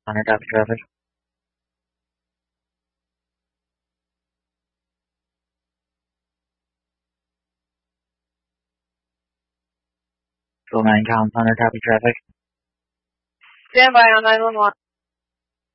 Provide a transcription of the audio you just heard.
Connor, copy traffic. Full 9 Collins, Connor, copy traffic. Stand by on 911.